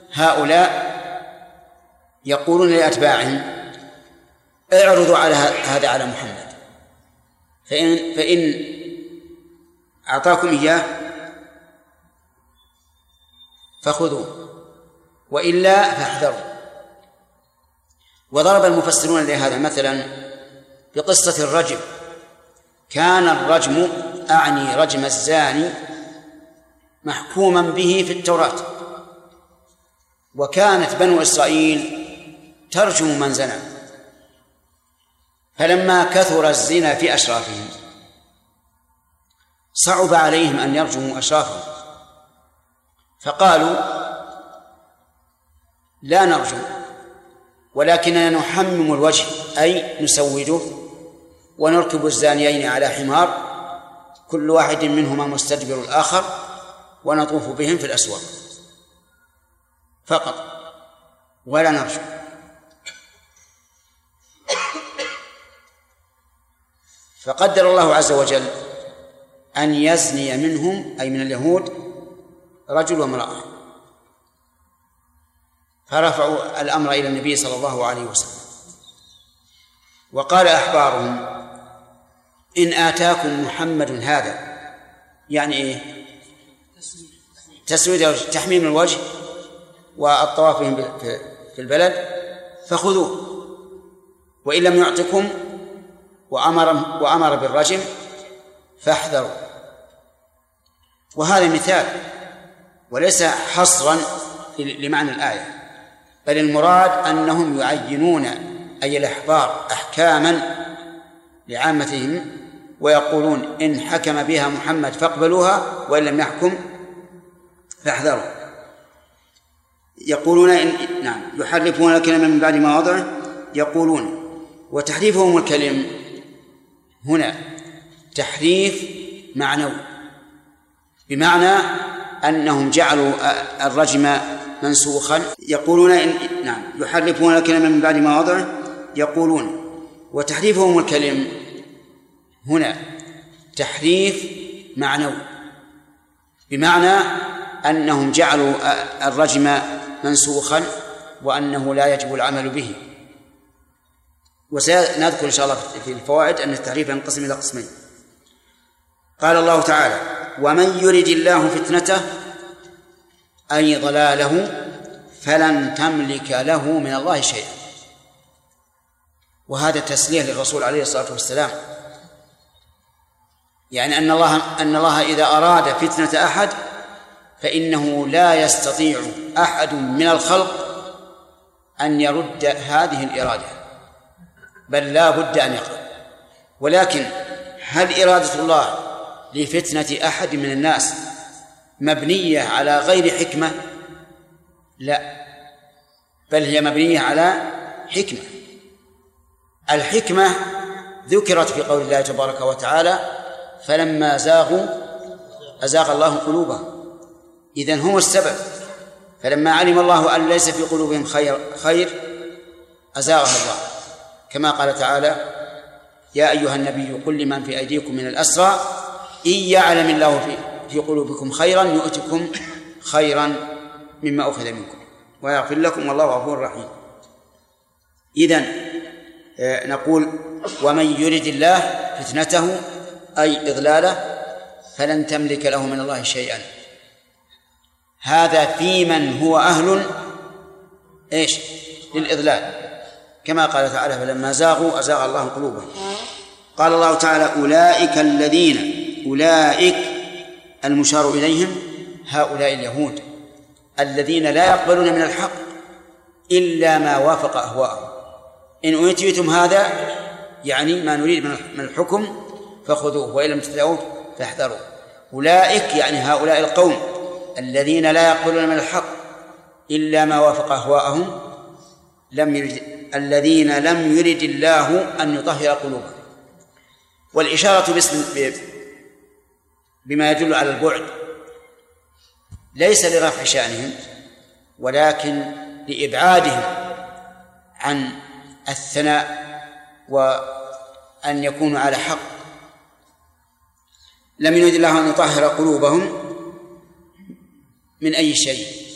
هؤلاء يقولون لأتباعهم اعرضوا على هذا على محمد، فإن أعطاكم إياه فخذوه وإلا فاحذروا. وضرب المفسرون لهذا مثلا بقصة الرجم. كان الرجم، أعني رجم الزاني، محكوما به في التوراة، وكانت بنو إسرائيل ترجم من زنى، فلما كثر الزنا في أشرافهم صعب عليهم أن يرجموا أشرافهم، فقالوا لا نرجم، ولكننا نحمم الوجه، أي نسوده ونركب الزانيين على حمار كل واحد منهما مستدبر الآخر ونطوف بهم في الأسواق فقط ولا نرجم. فقدر الله عز وجل أن يزني منهم، أي من اليهود، رجل وامرأة، فرفعوا الأمر إلى النبي صلى الله عليه وسلم. وقال أحبارهم إن آتاكم محمد هذا، يعني إيه؟ تسويد الوجه، تحميم الوجه والطواف بهم في البلد، فخذوه، وإن لم يعطكم وأمر بالرجم فاحذروا. وهذا مثال وليس حصرا لمعنى الآية، بل المراد أنهم يعينون، أي الأحبار، أحكاما لعامتهم، ويقولون إن حكم بها محمد فاقبلوها وإن لم يحكم فاحذروا. يقولون نعم، يحرفون الكلمة من بعد مواضعه، يقولون. وتحريفهم الكلم هنا تحريف معنوي، بمعنى أنهم جعلوا الرجم منسوخا. يقولون نعم، يحرفون الكلمة من بعد مواضعه، يقولون. وتحريفهم الكلم هنا تحريف معنوي، بمعنى أنهم جعلوا الرجم منسوخا وأنه لا يجب العمل به. وسنذكر إن شاء الله في الفوائد أن التحريف ينقسم إلى قسمين. قال الله تعالى ومن يرد الله فتنته، أي ضلاله، فلن تملك له من الله شيئا. وهذا تسليه للرسول عليه الصلاة والسلام، يعني أن الله إذا أراد فتنة أحد فإنه لا يستطيع أحد من الخلق أن يرد هذه الإرادة، بل لا بد أن يقرأ. ولكن هل إرادة الله لفتنة أحد من الناس مبنية على غير حكمة؟ لا، بل هي مبنية على حكمة. الحكمة ذكرت في قول الله تبارك وتعالى فلما زاغوا أزاغ الله قلوبهم، إذن هم السبب. فلما علم الله أن ليس في قلوبهم خير أزاغها الله، كما قال تعالى يا أيها النبي قل لمن في أيديكم من الأسرى إن يعلم الله في قلوبكم خيرا يؤتكم خيرا مما أخذ منكم ويغفر لكم والله غفور رحيم. إذن نقول ومن يرد الله فتنته أي إضلاله فلن تملك له من الله شيئا. هذا في من هو أهل للإضلال، كما قال تعالى فلما زاغوا أزاغ الله قلوبهم. قال الله تعالى أولئك المشار إليهم هؤلاء اليهود الذين لا يقبلون من الحق إلا ما وافق أهواءهم. إن أوتيتم هذا يعني ما نريد من الحكم فخذوه وإن لم تستطيعوه فاحذروا. أولئك يعني هؤلاء القوم الذين لا يقبلون من الحق إلا ما وافق أهواءهم، الذين لم يرد الله أن يطهر قلوبهم. والإشارة بما يدل على البعد ليس لرفع شأنهم ولكن لإبعادهم عن الثناء وأن يكونوا على حق. لم يرد الله أن يطهر قلوبهم من أي شيء،